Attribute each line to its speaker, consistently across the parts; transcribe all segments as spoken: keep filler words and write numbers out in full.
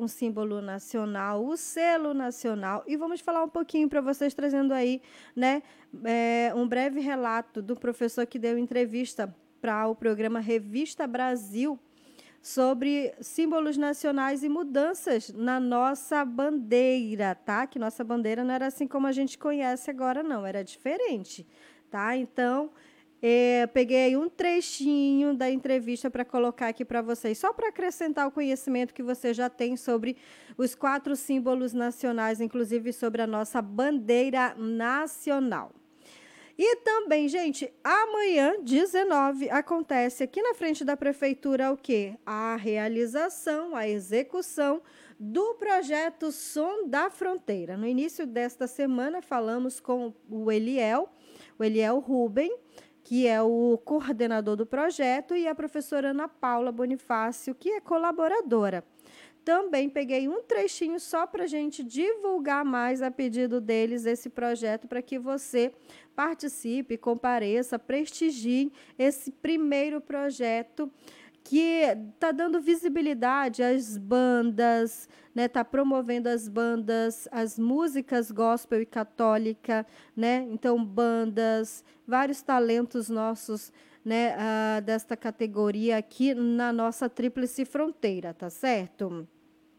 Speaker 1: um símbolo nacional, o selo nacional, e vamos falar um pouquinho para vocês, trazendo aí, né, é, um breve relato do professor que deu entrevista para o programa Revista Brasil, sobre símbolos nacionais e mudanças na nossa bandeira, tá? Que nossa bandeira não era assim como a gente conhece agora, não, era diferente, tá? Então, é, peguei um trechinho da entrevista para colocar aqui para vocês, só para acrescentar o conhecimento que você já tem sobre os quatro símbolos nacionais, inclusive sobre a nossa bandeira nacional. E também, gente, amanhã, dezenove, acontece aqui na frente da prefeitura o quê? A realização, a execução do projeto Som da Fronteira. No início desta semana, falamos com o Eliel, o Eliel Ruben, que é o coordenador do projeto, e a professora Ana Paula Bonifácio, que é colaboradora. Também peguei um trechinho só para a gente divulgar mais a pedido deles esse projeto, para que você participe, compareça, prestigie esse primeiro projeto que está dando visibilidade às bandas, né? Está promovendo as bandas, as músicas gospel e católica, né? Então, bandas, vários talentos nossos, né? Ah, desta categoria aqui na nossa Tríplice Fronteira, tá certo?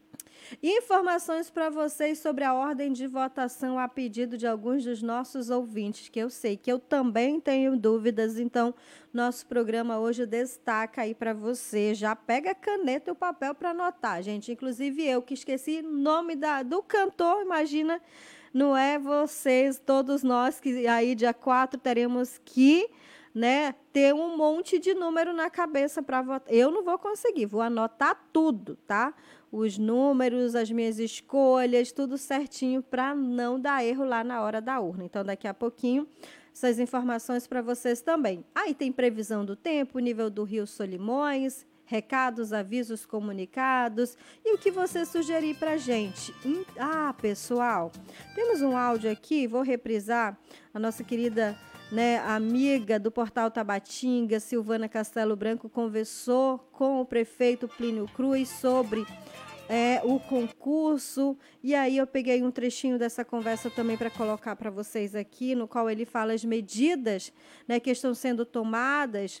Speaker 1: Informações para vocês sobre a ordem de votação a pedido de alguns dos nossos ouvintes, que eu sei que eu também tenho dúvidas, então nosso programa hoje destaca aí para você. Já pega a caneta e o papel para anotar, gente. Inclusive eu que esqueci o nome da, do cantor, imagina, não é vocês, todos nós que aí dia quatro teremos que, né, ter um monte de número na cabeça para votar. Eu não vou conseguir, vou anotar tudo, tá? Os números, as minhas escolhas, tudo certinho para não dar erro lá na hora da urna. Então, daqui a pouquinho, essas informações para vocês também. Aí tem previsão do tempo, nível do Rio Solimões, recados, avisos, comunicados e o que você sugerir para a gente. Ah, pessoal, temos um áudio aqui, vou reprisar. A nossa querida, né, amiga do Portal Tabatinga, Silvana Castelo Branco, conversou com o prefeito Plínio Cruz sobre é, o concurso, e aí eu peguei um trechinho dessa conversa também para colocar para vocês aqui, no qual ele fala as medidas, né, que estão sendo tomadas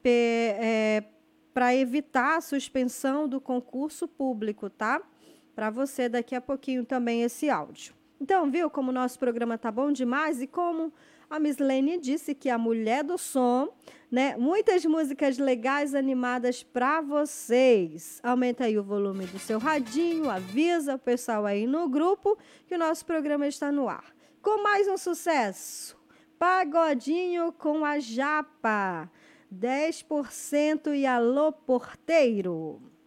Speaker 1: é, para evitar a suspensão do concurso público, tá? Para você daqui a pouquinho também esse áudio. Então, viu como o nosso programa tá bom demais? E como a Miss Lene disse que a mulher do som, né? Muitas músicas legais, animadas para vocês. Aumenta aí o volume do seu radinho, avisa o pessoal aí no grupo que o nosso programa está no ar. Com mais um sucesso, Pagodinho com a Japa, dez por cento e Alô Porteiro.